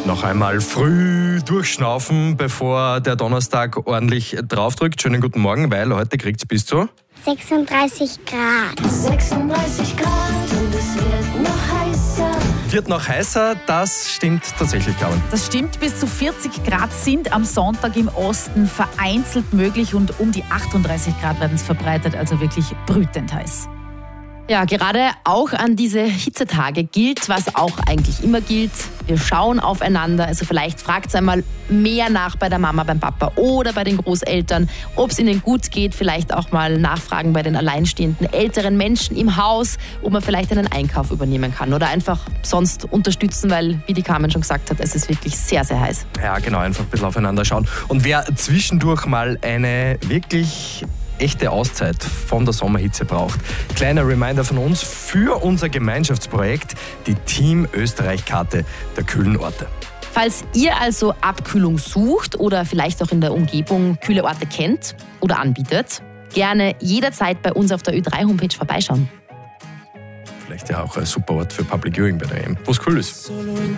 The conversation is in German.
Noch einmal früh durchschnaufen, bevor der Donnerstag ordentlich draufdrückt. Schönen guten Morgen, weil heute kriegt es bis zu 36 Grad. 36 Grad und es wird noch heißer. Wird noch heißer, das stimmt tatsächlich, Carmen. Das stimmt, bis zu 40 Grad sind am Sonntag im Osten vereinzelt möglich und um die 38 Grad werden es verbreitet, also wirklich brütend heiß. Ja, gerade auch an diese Hitzetage gilt, was auch eigentlich immer gilt. Wir schauen aufeinander. Also vielleicht fragt einmal mehr nach bei der Mama, beim Papa oder bei den Großeltern, ob es ihnen gut geht. Vielleicht auch mal nachfragen bei den alleinstehenden älteren Menschen im Haus, ob man vielleicht einen Einkauf übernehmen kann oder einfach sonst unterstützen, weil, wie die Carmen schon gesagt hat, es ist wirklich sehr, sehr heiß. Ja, genau, einfach ein bisschen aufeinander schauen. Und wer zwischendurch mal eine wirklich echte Auszeit von der Sommerhitze braucht. Kleiner Reminder von uns für unser Gemeinschaftsprojekt, die Team Österreich-Karte der kühlen Orte. Falls ihr also Abkühlung sucht oder vielleicht auch in der Umgebung kühle Orte kennt oder anbietet, gerne jederzeit bei uns auf der Ö3-Homepage vorbeischauen. Vielleicht ja auch ein super Ort für Public Viewing bei der EM, wo es kühl ist.